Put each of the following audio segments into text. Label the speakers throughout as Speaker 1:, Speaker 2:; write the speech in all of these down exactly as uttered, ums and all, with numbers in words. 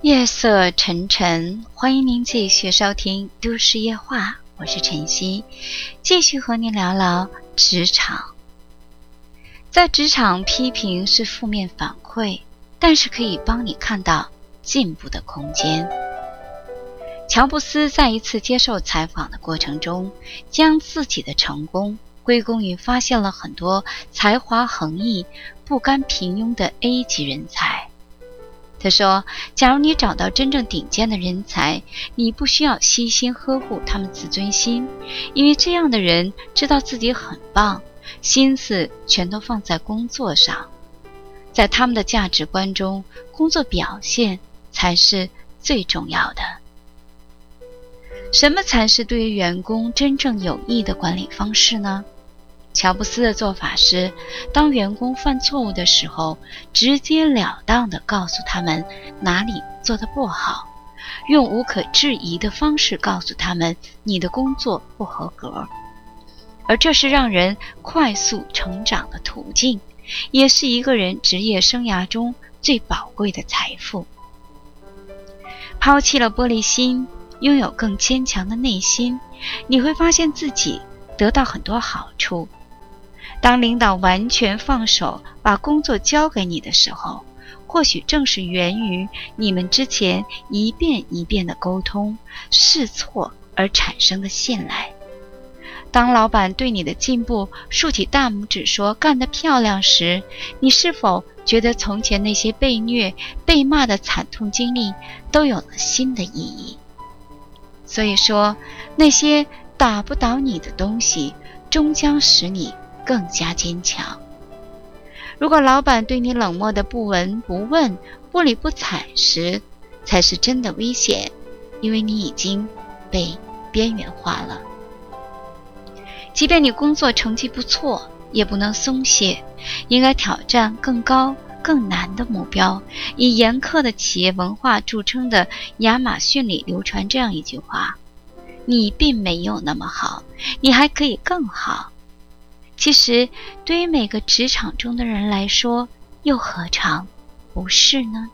Speaker 1: 夜色沉沉，欢迎您继续收听都市夜话，我是晨曦，继续和您聊聊职场。在职场，批评是负面反馈，但是可以帮你看到进步的空间。乔布斯在一次接受采访的过程中，将自己的成功归功于发现了很多才华横溢、不甘平庸的 A 级人才。他说，假如你找到真正顶尖的人才，你不需要悉心呵护他们自尊心，因为这样的人知道自己很棒，心思全都放在工作上。在他们的价值观中，工作表现才是最重要的。什么才是对于员工真正有益的管理方式呢？乔布斯的做法是，当员工犯错误的时候，直截了当地告诉他们哪里做得不好，用无可置疑的方式告诉他们你的工作不合格。而这是让人快速成长的途径，也是一个人职业生涯中最宝贵的财富。抛弃了玻璃心，拥有更坚强的内心，你会发现自己得到很多好处。当领导完全放手把工作交给你的时候，或许正是源于你们之前一遍一遍的沟通试错而产生的信赖。当老板对你的进步竖起大拇指说干得漂亮时，你是否觉得从前那些被虐被骂的惨痛经历都有了新的意义？所以说，那些打不倒你的东西终将使你更加坚强。如果老板对你冷漠的不闻不问、不理不睬时，才是真的危险，因为你已经被边缘化了。即便你工作成绩不错，也不能松懈，应该挑战更高更难的目标。以严苛的企业文化著称的亚马逊里流传这样一句话：你并没有那么好，你还可以更好。其实对于每个职场中的人来说，又何尝不是呢？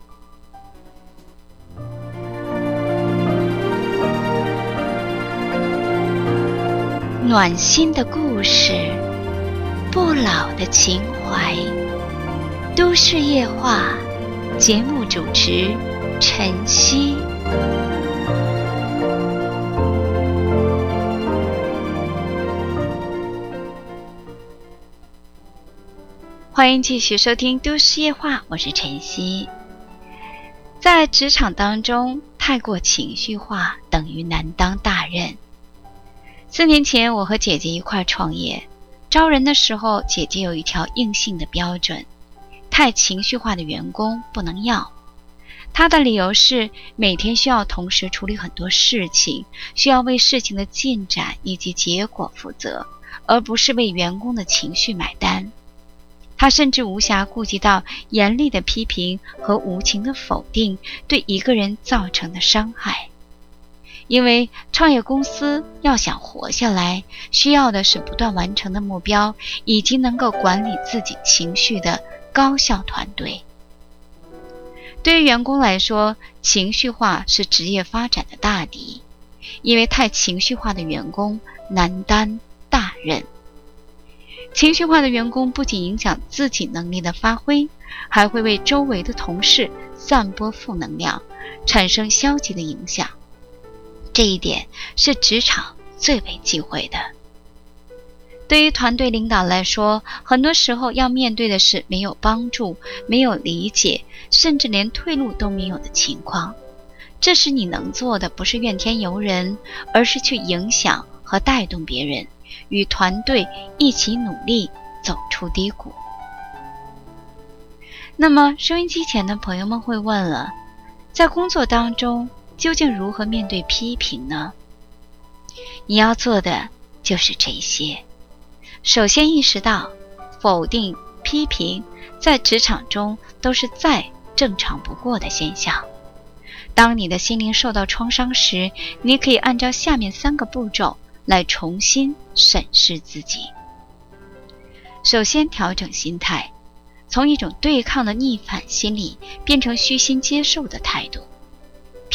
Speaker 1: 暖心的故事，不老的情怀，都市夜话，节目主持晨曦。欢迎继续收听都市夜话，我是晨曦。在职场当中，太过情绪化等于难当大任。四年前，我和姐姐一块创业，招人的时候，姐姐有一条硬性的标准：太情绪化的员工不能要。她的理由是，每天需要同时处理很多事情，需要为事情的进展以及结果负责，而不是为员工的情绪买单。他甚至无暇顾及到严厉的批评和无情的否定对一个人造成的伤害。因为创业公司要想活下来，需要的是不断完成的目标，以及能够管理自己情绪的高效团队。对于员工来说，情绪化是职业发展的大敌，因为太情绪化的员工难担大任。情绪化的员工不仅影响自己能力的发挥，还会为周围的同事散播负能量，产生消极的影响。这一点是职场最为忌讳的。对于团队领导来说，很多时候要面对的是没有帮助、没有理解，甚至连退路都没有的情况。这时你能做的不是怨天尤人，而是去影响和带动别人，与团队一起努力走出低谷。那么收音机前的朋友们会问了，在工作当中究竟如何面对批评呢？你要做的就是这些。首先意识到，否定、批评在职场中都是再正常不过的现象。当你的心灵受到创伤时，你可以按照下面三个步骤来重新审视自己。首先，调整心态，从一种对抗的逆反心理变成虚心接受的态度。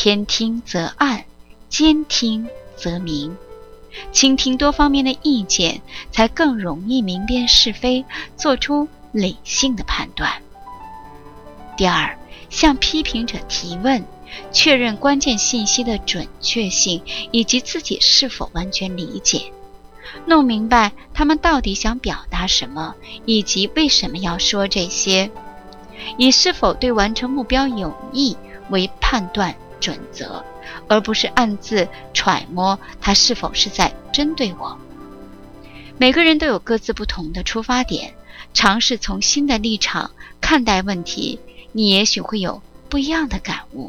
Speaker 1: 偏听则暗，兼听则明。倾听多方面的意见，才更容易明辨是非，做出理性的判断。第二，向批评者提问，确认关键信息的准确性以及自己是否完全理解，弄明白他们到底想表达什么，以及为什么要说这些，以是否对完成目标有益为判断准则，而不是暗自揣摩他是否是在针对我。每个人都有各自不同的出发点，尝试从新的立场看待问题，你也许会有不一样的感悟。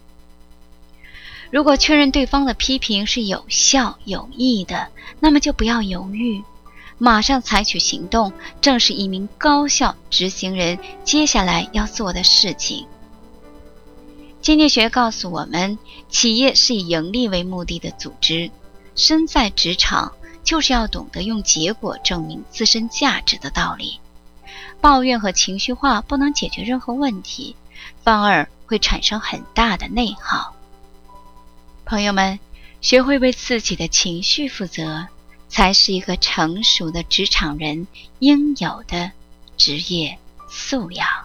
Speaker 1: 如果确认对方的批评是有效有益的，那么就不要犹豫，马上采取行动，正是一名高效执行人接下来要做的事情。经济学告诉我们，企业是以盈利为目的的组织，身在职场就是要懂得用结果证明自身价值的道理。抱怨和情绪化不能解决任何问题，反而会产生很大的内耗。朋友们，学会为自己的情绪负责，才是一个成熟的职场人应有的职业素养。